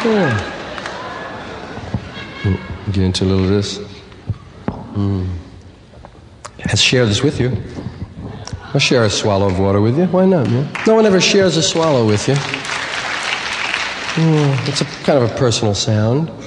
sure. Get into a little of this. Let's share this with you. I'll share a swallow of water with you. Why not, man? No one ever shares a swallow with you. It's a kind of a personal sound.